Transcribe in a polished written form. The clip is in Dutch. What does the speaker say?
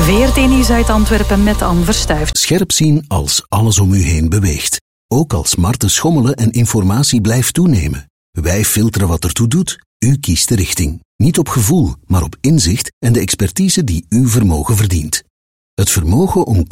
VRT Nieuws uit Antwerpen met Anne Verstuijf. Scherp zien als alles om u heen beweegt. Ook als markten schommelen en informatie blijft toenemen. Wij filteren wat ertoe doet. U kiest de richting. Niet op gevoel, maar op inzicht en de expertise die uw vermogen verdient. Het vermogen om